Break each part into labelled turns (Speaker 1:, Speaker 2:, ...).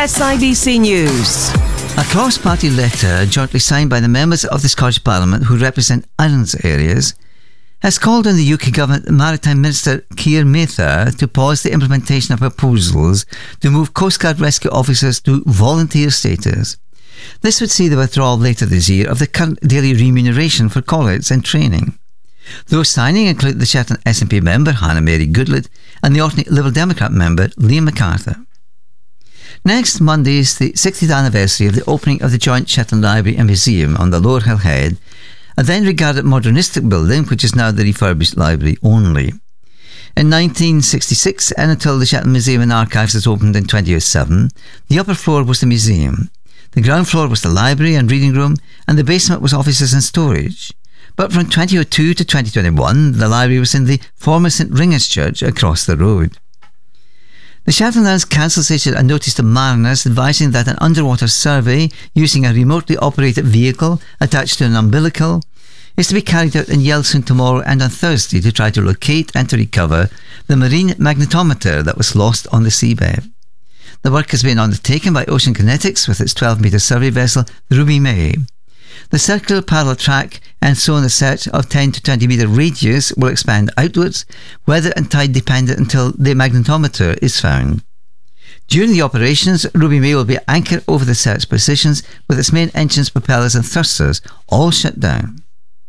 Speaker 1: SIBC News.
Speaker 2: A cross-party letter jointly signed by the members of the Scottish Parliament who represent islands areas has called on the UK Government Maritime Minister Keir Mather to pause the implementation of proposals to move Coast Guard rescue officers to volunteer status. This would see the withdrawal later this year of the current daily remuneration for call-outs and training. Those signing include the Shetland SNP member Hannah Mary Goodlett and the Orkney Liberal Democrat member Liam MacArthur. Next Monday is the 60th anniversary of the opening of the joint Shetland Library and Museum on the Lower Hill Head, a then regarded modernistic building which is now the refurbished library only. In 1966, and until the Shetland Museum and Archives was opened in 2007, the upper floor was the museum. The ground floor was the library and reading room, and the basement was offices and storage. But from 2002 to 2021, the library was in the former St Ringer's Church across the road. The Shetland Islands Council issued a notice to mariners advising that an underwater survey using a remotely operated vehicle attached to an umbilical is to be carried out in Yellowstone tomorrow and on Thursday to try to locate and to recover the marine magnetometer that was lost on the seabed. The work has been undertaken by Ocean Kinetics with its 12-metre survey vessel, the Ruby May. The circular parallel track and sonar search of 10 to 20 metre radius will expand outwards, weather and tide dependent until the magnetometer is found. During the operations, Ruby May will be anchored over the search positions with its main engines, propellers and thrusters all shut down.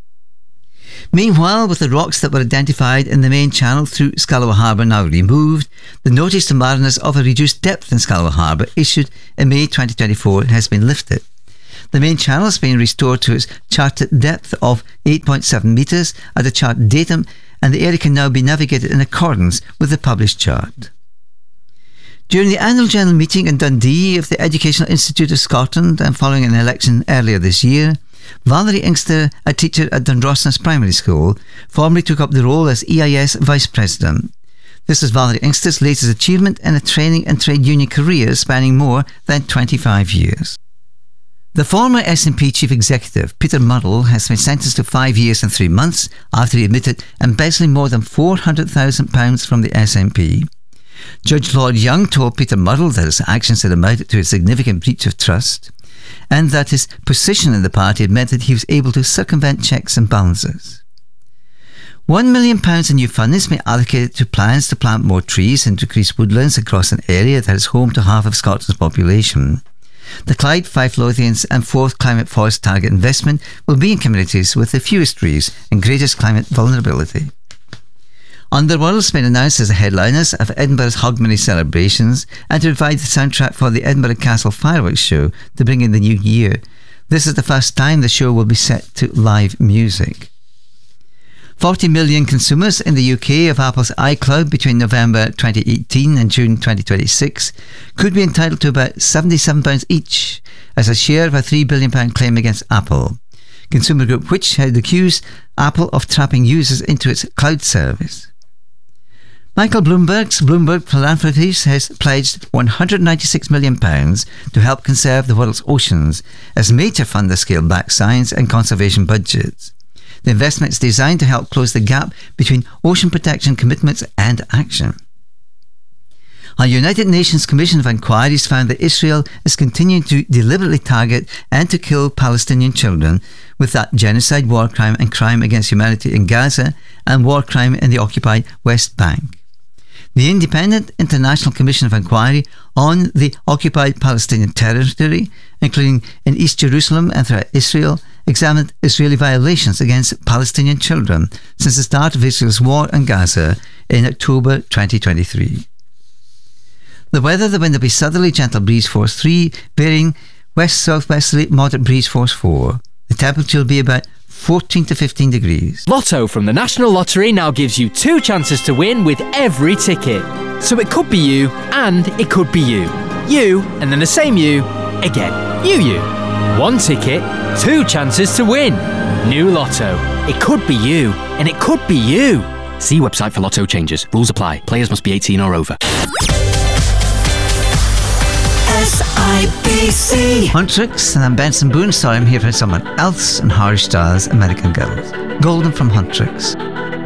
Speaker 2: Meanwhile, with the rocks that were identified in the main channel through Scalloway Harbour now removed, the notice to mariners of a reduced depth in Scalloway Harbour issued in May 2024 has been lifted. The main channel has been restored to its charted depth of 8.7 metres at the chart datum, and the area can now be navigated in accordance with the published chart. During the annual general meeting in Dundee of the Educational Institute of Scotland and following an election earlier this year, Valerie Inkster, a teacher at Dundrossness Primary School, formally took up the role as EIS Vice President. This is Valerie Inkster's latest achievement in a training and trade union career spanning more than 25 years. The former SNP Chief Executive, Peter Murrell, has been sentenced to 5 years and 3 months after he admitted embezzling more than £400,000 from the SNP. Judge Lord Young told Peter Murrell that his actions had amounted to a significant breach of trust, and that his position in the party had meant that he was able to circumvent checks and balances. £1 million in new funding has been allocated to plans to plant more trees and decrease woodlands across an area that is home to half of Scotland's population. The Clyde, Fife, Lothians and 4th Climate Forest Target investment will be in communities with the fewest trees and greatest climate vulnerability. Underworld has been announced as the headliners of Edinburgh's Hogmanay celebrations and to provide the soundtrack for the Edinburgh Castle Fireworks Show to bring in the new year. This is the first time the show will be set to live music. 40 million consumers in the UK of Apple's iCloud between November 2018 and June 2026 could be entitled to about £77 each as a share of a £3 billion claim against Apple. Consumer Group Which had accused Apple of trapping users into its cloud service. Michael Bloomberg's Bloomberg Philanthropies has pledged £196 million to help conserve the world's oceans as major funders scale back science and conservation budgets. The investment is designed to help close the gap between ocean protection commitments and action. A United Nations Commission of Inquiries found that Israel is continuing to deliberately target and to kill Palestinian children with that genocide, war crime and crime against humanity in Gaza and war crime in the occupied West Bank. The Independent International Commission of Inquiry on the occupied Palestinian territory, including in East Jerusalem and throughout Israel, examined Israeli violations against Palestinian children since the start of Israel's war in Gaza in October 2023. The weather, the wind will be southerly, gentle breeze force 3, varying west-southwesterly, moderate breeze force 4. The temperature will be about 14 to 15 degrees.
Speaker 3: Lotto from the National Lottery now gives you 2 chances to win with every ticket. So it could be you and it could be you. You and then the same you again. You. 1 ticket, 2 chances to win. New Lotto. It could be you and it could be you. See website for Lotto changes. Rules apply. Players must be 18 or over.
Speaker 1: SIBC.
Speaker 2: Huntrix, and I'm Benson Boone, sorry I'm here for someone else on Harry Styles' American Girls. Golden from Huntrix.